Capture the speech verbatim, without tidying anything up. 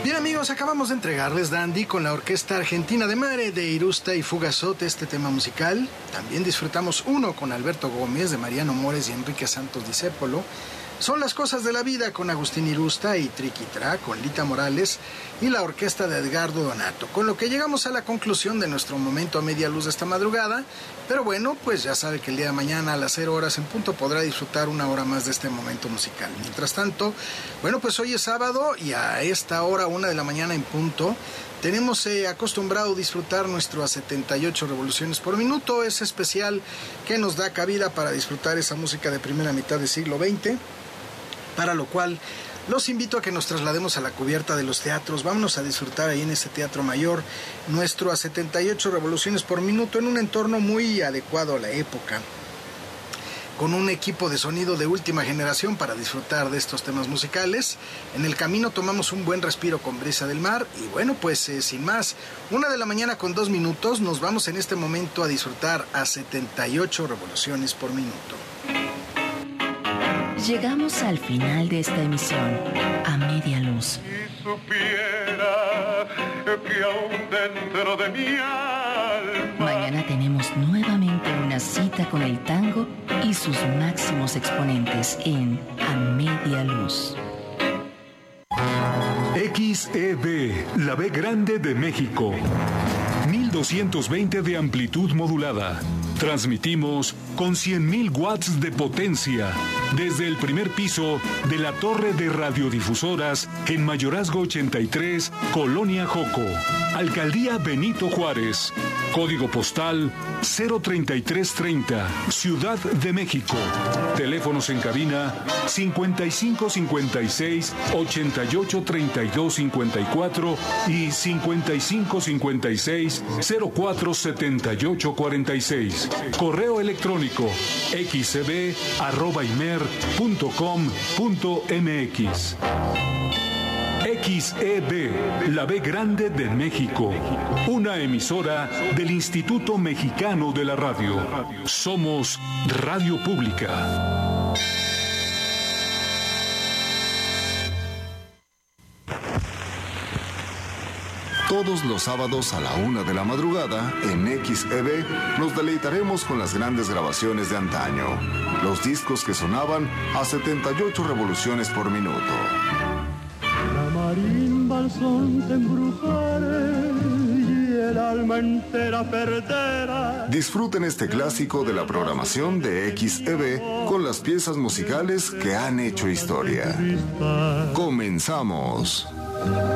Bien, amigos, acabamos de entregarles Dandy con la Orquesta Argentina de Mare de Irusta y Fugazote, este tema musical. También disfrutamos Uno con Alberto Gómez de Mariano Mores y Enrique Santos Discépolo. Son las cosas de la vida con Agustín Irusta y Triquitra con Lita Morales y la orquesta de Edgardo Donato. Con lo que llegamos a la conclusión de nuestro momento a media luz de esta madrugada. Pero bueno, pues ya sabe que el día de mañana a las cero horas en punto podrá disfrutar una hora más de este momento musical. Mientras tanto, bueno, pues hoy es sábado y a esta hora, una de la mañana en punto, tenemos eh, acostumbrado disfrutar nuestro a setenta y ocho revoluciones por minuto, ese especial que nos da cabida para disfrutar esa música de primera mitad del siglo veinte, para lo cual los invito a que nos traslademos a la cubierta de los teatros. Vámonos a disfrutar ahí en ese Teatro Mayor nuestro a setenta y ocho revoluciones por minuto en un entorno muy adecuado a la época, con un equipo de sonido de última generación para disfrutar de estos temas musicales. En el camino tomamos un buen respiro con brisa del mar y bueno, pues eh, sin más, una de la mañana con dos minutos, nos vamos en este momento a disfrutar a setenta y ocho revoluciones por minuto. Llegamos al final de esta emisión, a media luz. Si supiera que aún dentro de mi alma... Mañana tenemos nuevamente una cita con el tango y sus máximos exponentes en A Media Luz. X E B, la B grande de México. mil doscientos veinte de amplitud modulada. Transmitimos con cien mil watts de potencia desde el primer piso de la torre de radiodifusoras en Mayorazgo ochenta y tres, Colonia Joco, Alcaldía Benito Juárez, código postal cero treinta y tres treinta, Ciudad de México. Teléfonos en cabina cincuenta y cinco cincuenta y seis ochenta y ocho treinta y dos cincuenta y cuatro y cincuenta y cinco cincuenta y seis cero cuatro setenta y ocho cuarenta y seis. Correo electrónico xcb arroba imer punto com punto mx. X E B, la B grande de México. Una emisora del Instituto Mexicano de la Radio. Somos Radio Pública. Todos los sábados a la una de la madrugada, en X E B, nos deleitaremos con las grandes grabaciones de antaño. Los discos que sonaban a setenta y ocho revoluciones por minuto. La marimba al son te embrujare y el alma entera perderá. Disfruten este clásico de la programación de X E B con las piezas musicales que han hecho historia. Comenzamos.